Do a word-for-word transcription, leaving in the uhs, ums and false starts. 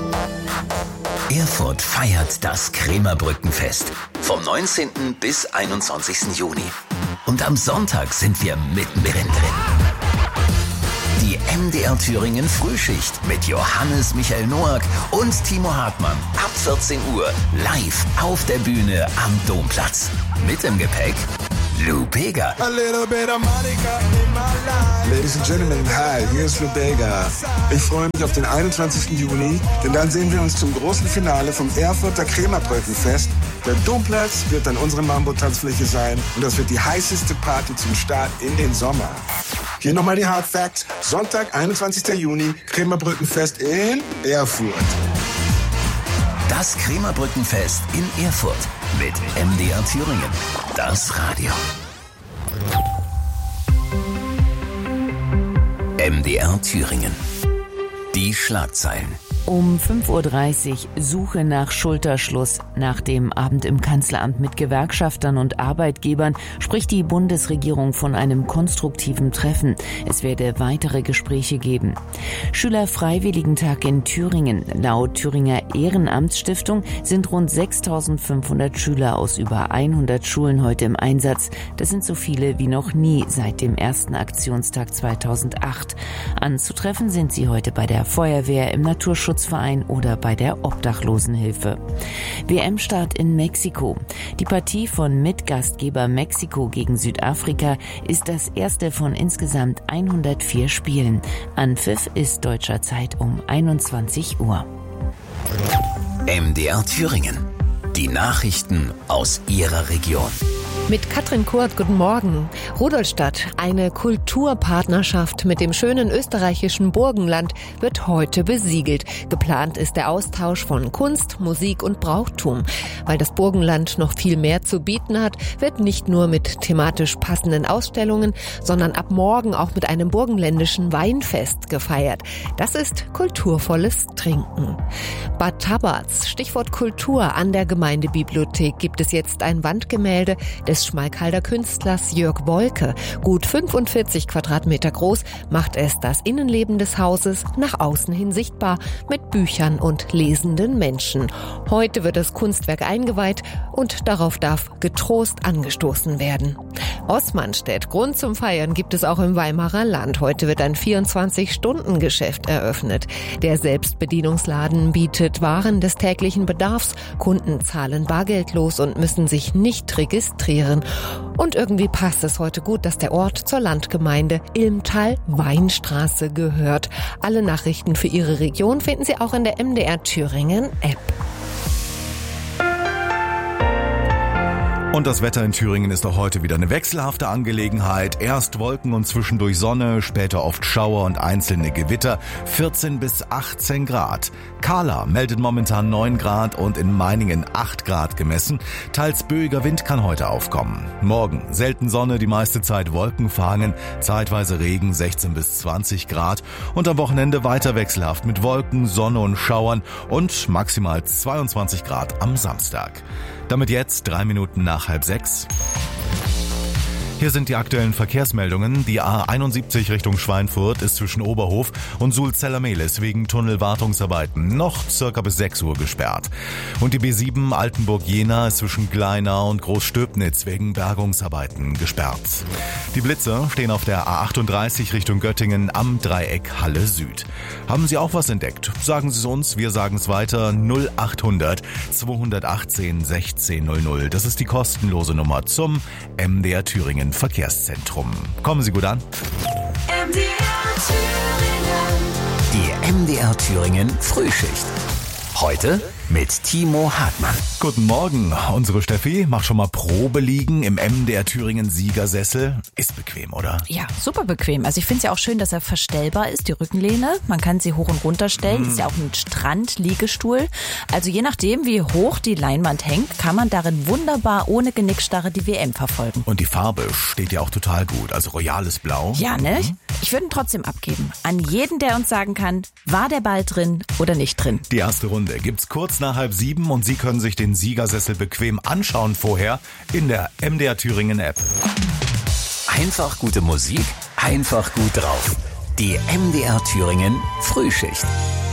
Erfurt feiert das Krämerbrückenfest vom neunzehnten bis einundzwanzigsten Juni. Und am Sonntag sind wir mittendrin drin. Die M D R Thüringen Frühschicht mit Johannes Michael Noack und Timo Hartmann ab vierzehn Uhr live auf der Bühne am Domplatz. Mit im Gepäck Lou Bega. Ladies and Gentlemen, hi, hier ist Lou Bega. Ich freue mich auf den einundzwanzigsten Juni, denn dann sehen wir uns zum großen Finale vom Erfurter Krämerbrückenfest. Der Domplatz wird dann unsere Mambo-Tanzfläche sein und das wird die heißeste Party zum Start in den Sommer. Hier nochmal die Hard Facts. Sonntag, einundzwanzigsten Juni, Krämerbrückenfest in Erfurt. Das Krämerbrückenfest in Erfurt mit M D R Thüringen. Das Radio. M D R Thüringen. Die Schlagzeilen. Um fünf Uhr dreißig Suche nach Schulterschluss. Nach dem Abend im Kanzleramt mit Gewerkschaftern und Arbeitgebern spricht die Bundesregierung von einem konstruktiven Treffen. Es werde weitere Gespräche geben. Schülerfreiwilligentag in Thüringen. Laut Thüringer Ehrenamtsstiftung sind rund sechstausendfünfhundert Schüler aus über hundert Schulen heute im Einsatz. Das sind so viele wie noch nie seit dem ersten Aktionstag zweitausendacht. Anzutreffen sind sie heute bei der Feuerwehr, im Naturschutz oder bei der Obdachlosenhilfe. W M-Start in Mexiko. Die Partie von Mitgastgeber Mexiko gegen Südafrika ist das erste von insgesamt hundertvier Spielen. Anpfiff ist deutscher Zeit um einundzwanzig Uhr. M D R Thüringen. Die Nachrichten aus Ihrer Region. Mit Katrin Kurt, guten Morgen. Rudolstadt, eine Kulturpartnerschaft mit dem schönen österreichischen Burgenland, wird heute besiegelt. Geplant ist der Austausch von Kunst, Musik und Brauchtum. Weil das Burgenland noch viel mehr zu bieten hat, wird nicht nur mit thematisch passenden Ausstellungen, sondern ab morgen auch mit einem burgenländischen Weinfest gefeiert. Das ist kulturvolles Trinken. Bad Tabarz, Stichwort Kultur, an der Gemeindebibliothek gibt es jetzt ein Wandgemälde des Schmalkalder Künstlers Jörg Wolke. Gut fünfundvierzig Quadratmeter groß macht es das Innenleben des Hauses nach außen hin sichtbar mit Büchern und lesenden Menschen. Heute wird das Kunstwerk eingeweiht und darauf darf getrost angestoßen werden. Osmanstedt, Grund zum Feiern gibt es auch im Weimarer Land. Heute wird ein vierundzwanzig-Stunden-Geschäft eröffnet. Der Selbstbedienungsladen bietet Waren des täglichen Bedarfs. Kunden zahlen bargeldlos und müssen sich nicht registrieren. Und irgendwie passt es heute gut, dass der Ort zur Landgemeinde Ilmtal-Weinstraße gehört. Alle Nachrichten für Ihre Region finden Sie auch in der M D R Thüringen App. Und das Wetter in Thüringen ist auch heute wieder eine wechselhafte Angelegenheit. Erst Wolken und zwischendurch Sonne, später oft Schauer und einzelne Gewitter. vierzehn bis achtzehn Grad. Kahla meldet momentan neun Grad und in Meiningen acht Grad gemessen. Teils böiger Wind kann heute aufkommen. Morgen selten Sonne, die meiste Zeit Wolkenverhangen, zeitweise Regen, sechzehn bis zwanzig Grad. Und am Wochenende weiter wechselhaft mit Wolken, Sonne und Schauern und maximal zweiundzwanzig Grad am Samstag. Damit jetzt drei Minuten nach halb sechs. Hier sind die aktuellen Verkehrsmeldungen. Die A einundsiebzig Richtung Schweinfurt ist zwischen Oberhof und Sulz-Zellermehlis wegen Tunnelwartungsarbeiten noch circa bis sechs Uhr gesperrt. Und die B sieben Altenburg-Jena ist zwischen Gleinau und Großstöbnitz wegen Bergungsarbeiten gesperrt. Die Blitzer stehen auf der A achtunddreißig Richtung Göttingen am Dreieck Halle Süd. Haben Sie auch was entdeckt? Sagen Sie es uns, wir sagen es weiter. null achthundert zweihundertachtzehn sechzehn null null. Das ist die kostenlose Nummer zum M D R Thüringen Verkehrszentrum. Kommen Sie gut an. M D R Thüringen. Die M D R Thüringen Frühschicht. Heute mit Timo Hartmann. Guten Morgen. Unsere Steffi macht schon mal Probeliegen im M D R Thüringen Siegersessel. Ist bequem, oder? Ja, super bequem. Also ich finde es ja auch schön, dass er verstellbar ist, die Rückenlehne. Man kann sie hoch und runter stellen. Mm. Ist ja auch ein Strandliegestuhl. Also je nachdem, wie hoch die Leinwand hängt, kann man darin wunderbar ohne Genickstarre die W M verfolgen. Und die Farbe steht ja auch total gut. Also royales Blau. Ja, ne? Mhm. Ich würde ihn trotzdem abgeben. An jeden, der uns sagen kann, war der Ball drin oder nicht drin. Die erste Runde gibt's kurz nach halb sieben und Sie können sich den Siegersessel bequem anschauen vorher in der M D R Thüringen App. Einfach gute Musik, einfach gut drauf. Die M D R Thüringen Frühschicht.